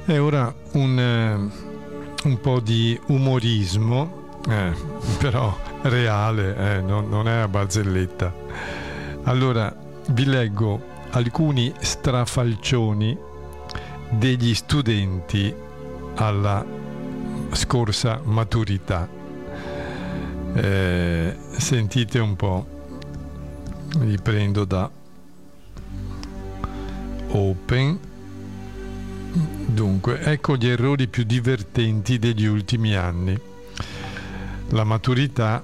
E ora un po' di umorismo, però reale, non è a barzelletta. Allora, vi leggo alcuni strafalcioni degli studenti alla scorsa maturità. Sentite un po', li prendo da Open. Dunque, ecco gli errori più divertenti degli ultimi anni. La maturità,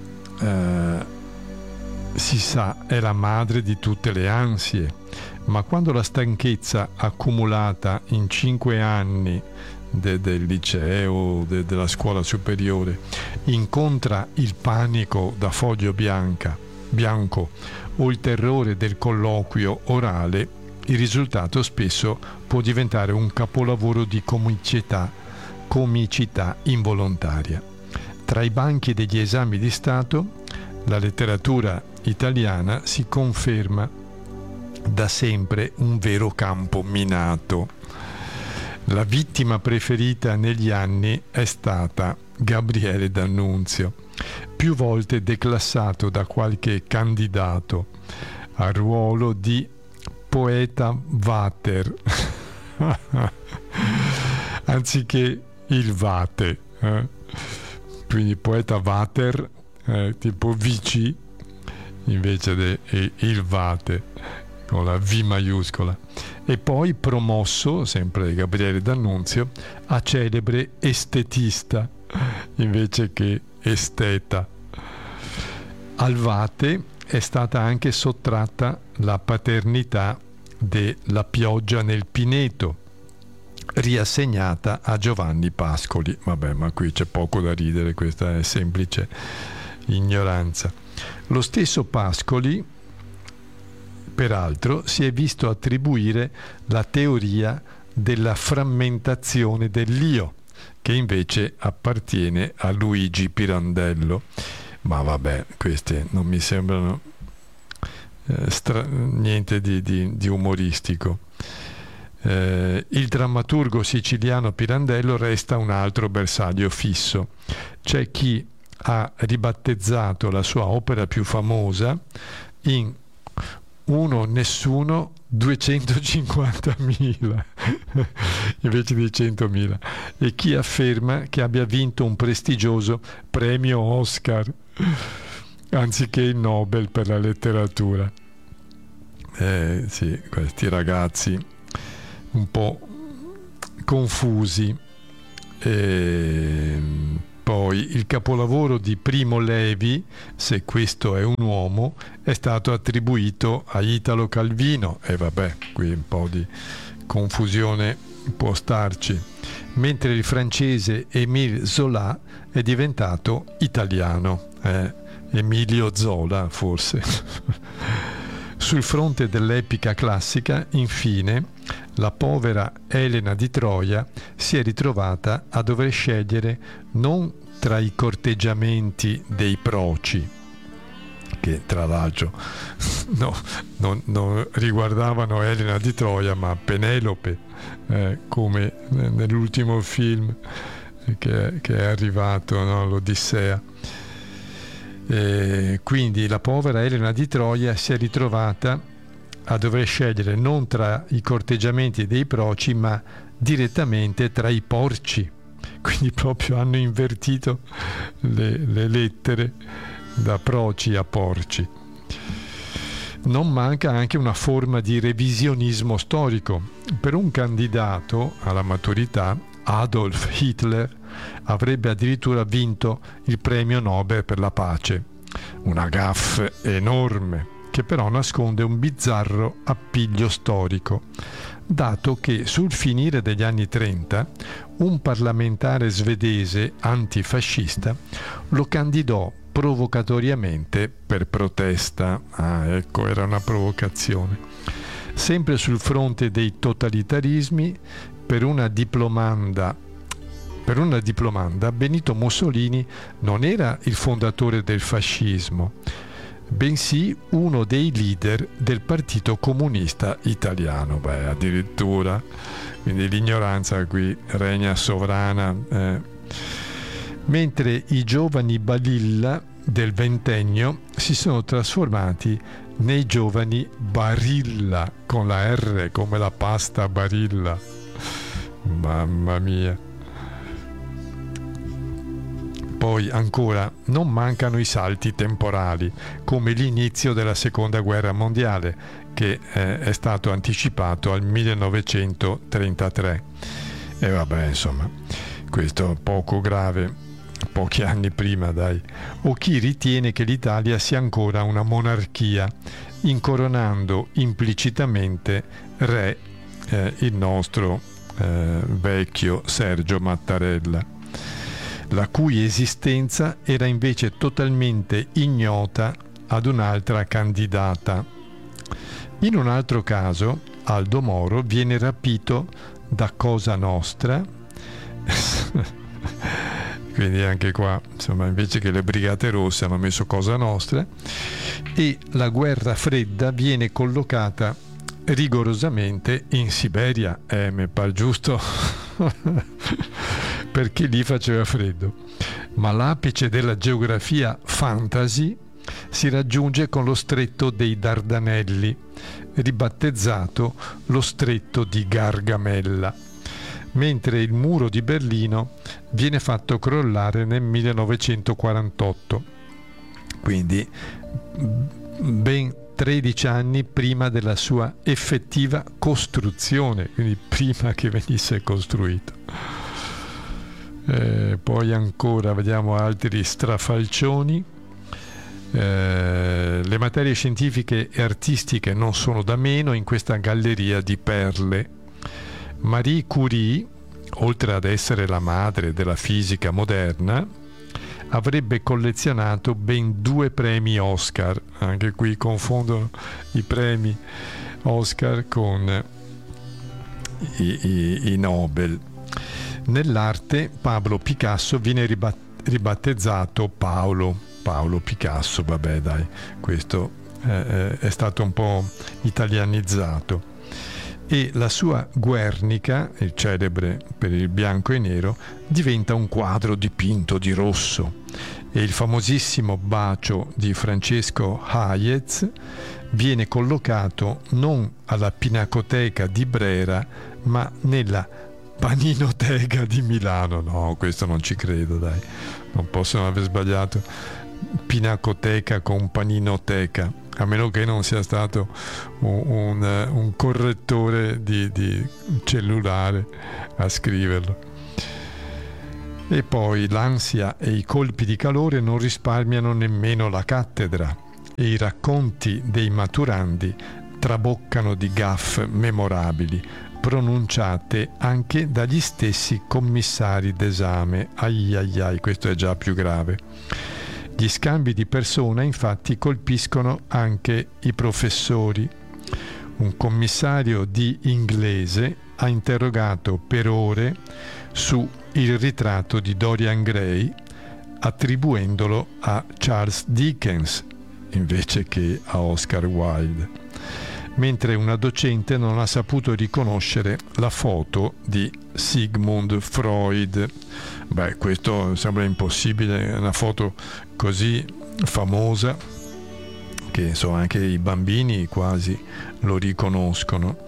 si sa, è la madre di tutte le ansie, ma quando la stanchezza accumulata in 5 anni del liceo, della scuola superiore, incontra il panico da foglio bianco o il terrore del colloquio orale, il risultato spesso può diventare un capolavoro di comicità involontaria. Tra i banchi degli esami di Stato, la letteratura italiana si conferma da sempre un vero campo minato. La vittima preferita negli anni è stata Gabriele D'Annunzio, più volte declassato da qualche candidato al ruolo di poeta Vater anziché il Vate, quindi poeta Vater, tipo VC invece il Vate con la V maiuscola, e poi promosso, sempre Gabriele D'Annunzio, a celebre estetista invece che esteta. Al Vate è stata anche sottratta la paternità della pioggia nel Pineto, riassegnata a Giovanni Pascoli. Vabbè, ma qui c'è poco da ridere, questa è semplice ignoranza. Lo stesso Pascoli, peraltro, si è visto attribuire la teoria della frammentazione dell'io, che invece appartiene a Luigi Pirandello. Ma vabbè, queste non mi sembrano niente di umoristico. Il drammaturgo siciliano Pirandello resta un altro bersaglio fisso. C'è chi ha ribattezzato la sua opera più famosa in Uno Nessuno 250.000 invece di 100.000, e chi afferma che abbia vinto un prestigioso premio Oscar anziché il Nobel per la letteratura. Sì, questi ragazzi un po' confusi. Poi il capolavoro di Primo Levi, Se questo è un uomo, è stato attribuito a Italo Calvino, e vabbè, qui un po' di confusione può starci, mentre il francese Émile Zola è diventato italiano, Emilio Zola forse. Sul fronte dell'epica classica, infine, la povera Elena di Troia si è ritrovata a dover scegliere non tra i corteggiamenti dei proci, che tra l'altro non riguardavano Elena di Troia ma Penelope, come nell'ultimo film che è arrivato, no? L'Odissea. Quindi la povera Elena di Troia si è ritrovata a dover scegliere non tra i corteggiamenti dei proci ma direttamente tra i porci, quindi proprio hanno invertito le lettere da proci a porci. Non manca anche una forma di revisionismo storico. Per un candidato alla maturità, Adolf Hitler avrebbe addirittura vinto il premio Nobel per la pace, una gaffe enorme che però nasconde un bizzarro appiglio storico, dato che sul finire degli anni 30 un parlamentare svedese antifascista lo candidò provocatoriamente per protesta. Ecco, era una provocazione. Sempre sul fronte dei totalitarismi, per una diplomanda Benito Mussolini non era il fondatore del fascismo, bensì uno dei leader del Partito Comunista Italiano. Beh, addirittura, quindi l'ignoranza qui regna sovrana. Mentre i giovani Balilla del ventennio si sono trasformati nei giovani Barilla, con la R, come la pasta Barilla. Mamma mia. Poi ancora non mancano i salti temporali, come l'inizio della Seconda Guerra Mondiale, che è stato anticipato al 1933. E vabbè, insomma, questo è poco grave, pochi anni prima, dai. O chi ritiene che l'Italia sia ancora una monarchia, incoronando implicitamente re il nostro vecchio Sergio Mattarella, la cui esistenza era invece totalmente ignota ad un'altra candidata. In un altro caso, Aldo Moro viene rapito da Cosa Nostra, quindi anche qua, insomma, invece che le Brigate Rosse hanno messo Cosa Nostra, e la guerra fredda viene collocata rigorosamente in Siberia. Mi pare giusto perché lì faceva freddo. Ma l'apice della geografia fantasy si raggiunge con lo stretto dei Dardanelli, ribattezzato lo stretto di Gargamella, mentre il muro di Berlino viene fatto crollare nel 1948, quindi ben 13 anni prima della sua effettiva costruzione, quindi prima che venisse costruito. Poi ancora vediamo altri strafalcioni. Le materie scientifiche e artistiche non sono da meno in questa galleria di perle. Marie Curie, oltre ad essere la madre della fisica moderna, avrebbe collezionato ben 2 premi Oscar. Anche qui confondono i premi Oscar con i Nobel. Nell'arte Pablo Picasso viene ribattezzato Paolo Picasso. Vabbè, dai, questo è stato un po' italianizzato. E la sua Guernica, il celebre per il bianco e nero, diventa un quadro dipinto di rosso, e il famosissimo Bacio di Francesco Hayez viene collocato non alla Pinacoteca di Brera, ma nella Paninoteca di Milano. No, questo non ci credo, dai, non possono aver sbagliato Pinacoteca con Paninoteca, a meno che non sia stato un correttore di cellulare a scriverlo. E poi l'ansia e i colpi di calore non risparmiano nemmeno la cattedra, e i racconti dei maturandi traboccano di gaffe memorabili, pronunciate anche dagli stessi commissari d'esame. Ai ai ai, questo è già più grave. Gli scambi di persona infatti colpiscono anche i professori. Un commissario di inglese ha interrogato per ore su il ritratto di Dorian Gray, attribuendolo a Charles Dickens invece che a Oscar Wilde, mentre una docente non ha saputo riconoscere la foto di Sigmund Freud. Beh, questo sembra impossibile, una foto così famosa che insomma anche i bambini quasi lo riconoscono.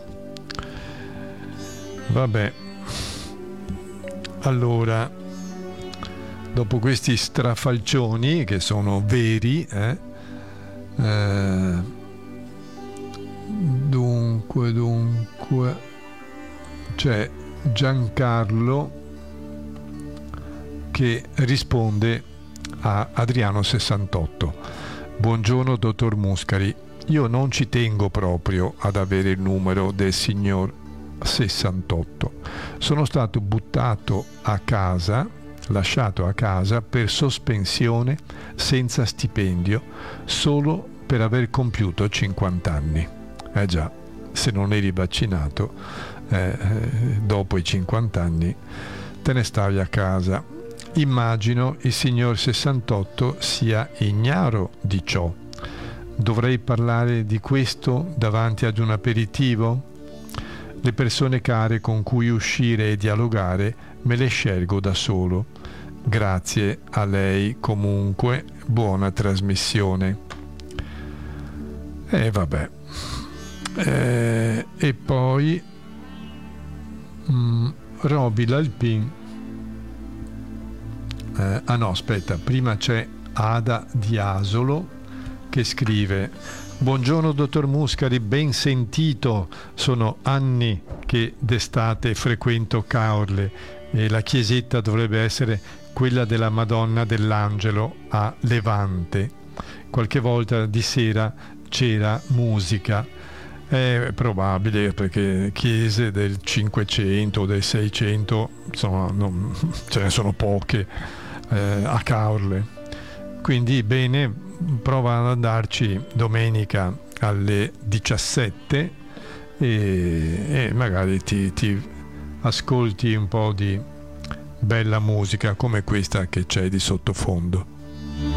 Vabbè, allora, dopo questi strafalcioni che sono veri, dunque c'è Giancarlo che risponde a Adriano 68. Buongiorno dottor Muscari, io non ci tengo proprio ad avere il numero del signor 68. Sono stato buttato a casa, lasciato a casa per sospensione senza stipendio, solo per aver compiuto 50 anni. Già, se non eri vaccinato dopo i 50 anni te ne stavi a casa. Immagino il signor 68 sia ignaro di ciò. Dovrei parlare di questo davanti ad un aperitivo? Le persone care con cui uscire e dialogare me le scelgo da solo. Grazie a lei comunque, buona trasmissione. E vabbè. E poi Roby Lalpin. No, aspetta, prima c'è Ada di Asolo che scrive: buongiorno dottor Muscari, ben sentito, sono anni che d'estate frequento Caorle e la chiesetta dovrebbe essere quella della Madonna dell'Angelo a Levante. Qualche volta di sera c'era musica, è probabile, perché chiese del 500 o del 600 insomma ce ne sono poche a Caorle, quindi bene, prova ad andarci domenica alle 17 e magari ti ascolti un po' di bella musica come questa che c'è di sottofondo.